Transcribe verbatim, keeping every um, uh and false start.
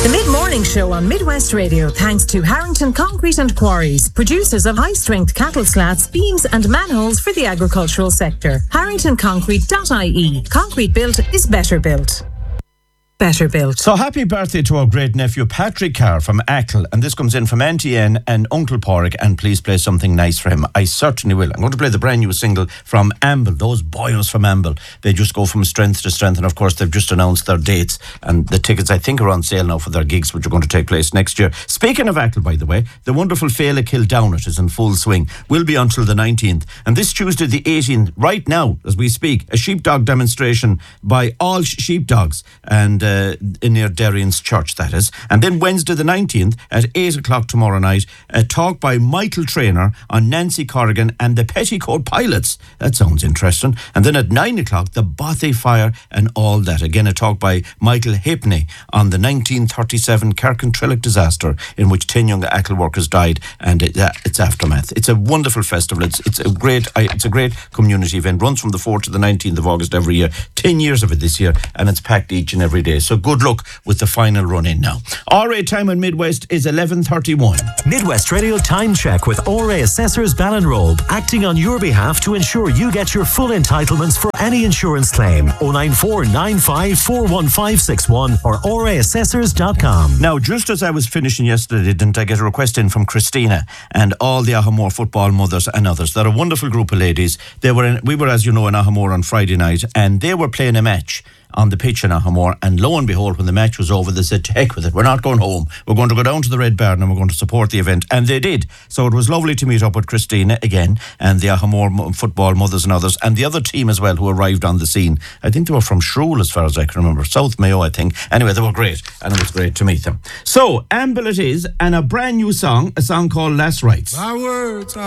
The Mid-Morning Show on Midwest Radio, thanks to Harrington Concrete and Quarries, producers of high-strength cattle slats, beams and manholes for the agricultural sector. harrington concrete dot I E. Concrete built is better built. Better built. So happy birthday to our great nephew Patrick Carr from Achill, and this comes in from Auntie Anne and Uncle Porrick, and please play something nice for him. I certainly will. I'm going to play the brand new single from Amble. Those boys from Amble, they just go from strength to strength, and of course they've just announced their dates, and the tickets I think are on sale now for their gigs, which are going to take place next year. Speaking of Achill, by the way, the wonderful Féile Kildownit is in full swing, will be until the nineteenth, and this Tuesday the eighteenth, right now as we speak, a sheepdog demonstration by all sh- sheepdogs, and Uh, near Derrian's Church, that is. And then Wednesday the nineteenth at eight o'clock tomorrow night, a talk by Michael Traynor on Nancy Corrigan and the Petticoat Pilots. That sounds interesting. And then at nine o'clock, the Bothy Fire and all that. Again, a talk by Michael Hipney on the nineteen thirty-seven Carcantrillic disaster in which ten young Achill workers died, and it, uh, its aftermath. It's a wonderful festival. It's it's a great uh, it's a great community event. Runs from the fourth to the nineteenth of August every year. Ten years of it this year, and it's packed each and every day. So good luck with the final run in now. R A time on Midwest is eleven thirty-one. Midwest Radio Time Check with R A Assessors Ballinrobe, acting on your behalf to ensure you get your full entitlements for any insurance claim. oh nine four nine five four one five six one or r a assessors dot com. Now, just as I was finishing yesterday, didn't I get a request in from Christina and all the Ahamore football mothers and others? They're a wonderful group of ladies. They were in, we were, as you know, in Ahamore on Friday night, and they were playing a match on the pitch in Ahamore, and lo and behold, when the match was over, they said, to heck with it, we're not going home, we're going to go down to the Red Barn and we're going to support the event, and they did. So it was lovely to meet up with Christina again, and the Ahamore football mothers and others, and the other team as well who arrived on the scene. I think they were from Shrule, as far as I can remember, South Mayo, I think. Anyway, they were great, and it was great to meet them. So, Amble it is, and a brand new song, a song called Last Rites. My words are